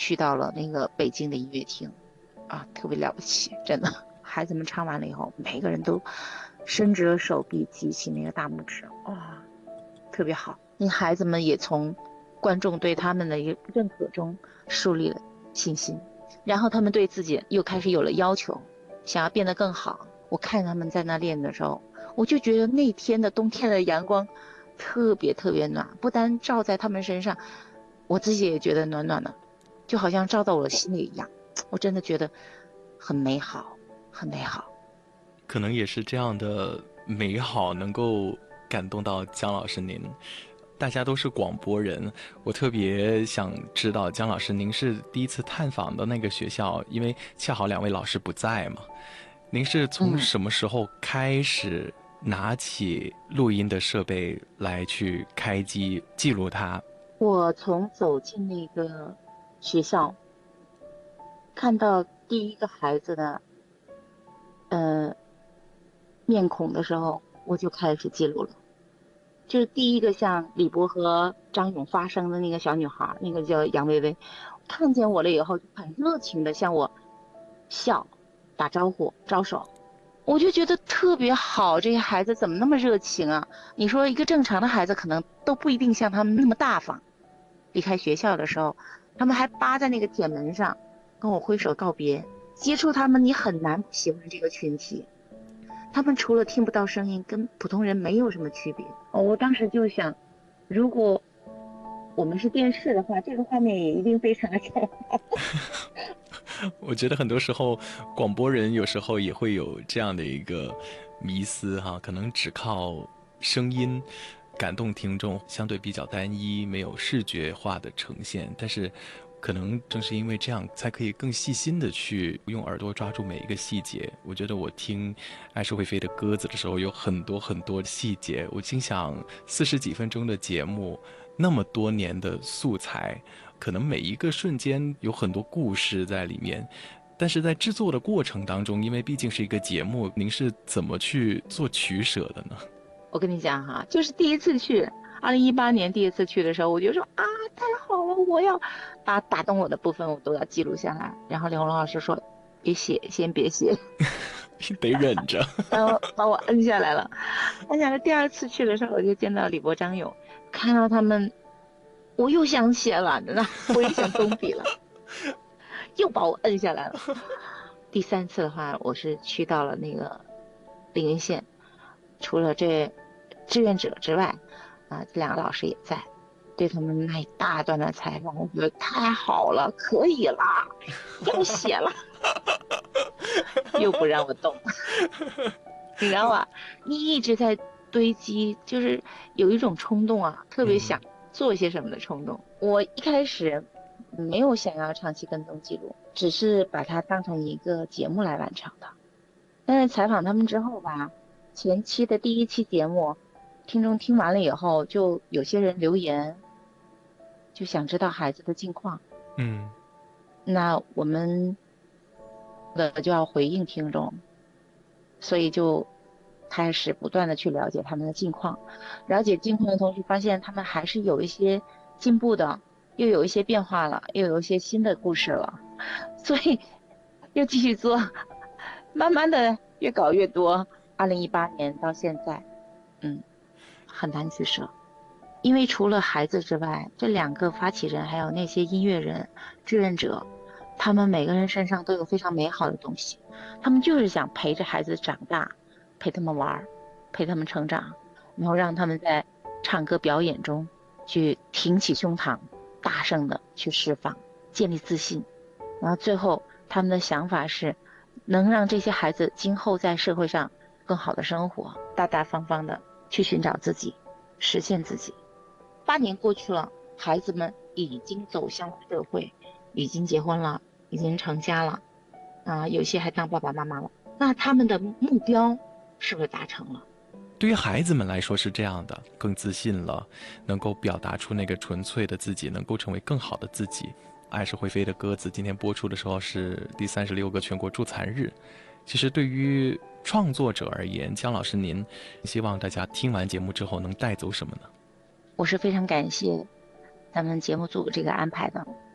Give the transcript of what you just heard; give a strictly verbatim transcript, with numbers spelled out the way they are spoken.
去到了那个北京的音乐厅，啊，特别了不起，真的。孩子们唱完了以后，每个人都伸直了手臂，举起那个大拇指，哇、哦，特别好。那孩子们也从观众对他们的一个认可中树立了信心，然后他们对自己又开始有了要求，想要变得更好。我看他们在那练的时候，我就觉得那天的冬天的阳光特别特别暖，不单照在他们身上，我自己也觉得暖暖的，就好像照到我心里一样。我真的觉得很美好，很美好。 可能也是这样的美好能够感动到姜老师您。大家都是广播人，我特别想知道姜老师您是第一次探访的那个学校，因为恰好两位老师不在嘛。您是从嗯， 什么时候开始拿起录音的设备来去开机记录它？ 我从走进那个学校，看到第一个孩子的呃面孔的时候，我就开始记录了。就是第一个向李博和张勇发声的那个小女孩，那个叫杨薇薇，看见我了以后就很热情的向我笑、打招呼、招手，我就觉得特别好。这些孩子怎么那么热情啊？你说一个正常的孩子可能都不一定像他们那么大方。离开学校的时候，他们还扒在那个铁门上跟我挥手告别。接触他们，你很难不喜欢这个群体。他们除了听不到声音，跟普通人没有什么区别。哦，我当时就想，如果我们是电视的话，这个画面也一定非常的好。 我觉得很多时候广播人有时候也会有这样的一个迷思哈，可能只靠声音感动听众，相对比较单一，没有视觉化的呈现。但是可能正是因为这样，才可以更细心的去用耳朵抓住每一个细节。我觉得我听《爱是会飞的鸽子》的时候，有很多很多的细节，我心想四十几分钟的节目，那么多年的素材，可能每一个瞬间有很多故事在里面。但是在制作的过程当中，因为毕竟是一个节目，您是怎么去做取舍的呢？ 我跟你讲哈，就是第一次去，二零一八年第一次去的时候，我就说啊，太好了，我要把打动我的部分我都要记录下来。然后刘红老师说，别写，先别写， 得忍着。 然后把我摁下来了。摁下来，第二次去的时候，我就见到李博、张勇，看到他们，我又想写了，真的，我又想动笔了，又把我摁下来了。第三次的话，我是去到了那个灵云县，除了这志愿者之外，啊，这两个老师也在，对他们那一大段的采访，我觉得太好了，可以啦，要写了，又不让我动，你知道吧？你一直在堆积，就是有一种冲动啊，特别嗯。 想做些什么的冲动。我一开始没有想要长期跟踪记录，只是把它当成一个节目来完成的。但是采访他们之后吧，前期的第一期节目，听众听完了以后，就有些人留言，就想知道孩子的近况。 嗯。 那我们的就要回应听众，所以就开始不断的去了解他们的近况，了解近况的同时，发现他们还是有一些进步的，又有一些变化了，又有一些新的故事了，所以又继续做，慢慢的越搞越多。二零一八年到现在，嗯，很难取舍。因为除了孩子之外，这两个发起人还有那些音乐人、志愿者，他们每个人身上都有非常美好的东西，他们就是想陪着孩子长大，陪他们玩儿，陪他们成长，然后让他们在唱歌表演中去挺起胸膛，大声的去释放，建立自信。然后最后他们的想法是，能让这些孩子今后在社会上更好的生活，大大方方的去寻找自己，实现自己。八年过去了，孩子们已经走向了社会，已经结婚了，已经成家了，啊，有些还当爸爸妈妈了。那他们的目标是不是达成了？ 对于孩子们来说是这样的，更自信了，能够表达出那个纯粹的自己，能够成为更好的自己。爱是会飞的鸽子今天播出的时候是第三十六个全国助残日。其实对于创作者而言，姜老师您希望大家听完节目之后能带走什么呢？ 我是非常感谢咱们节目组这个安排的。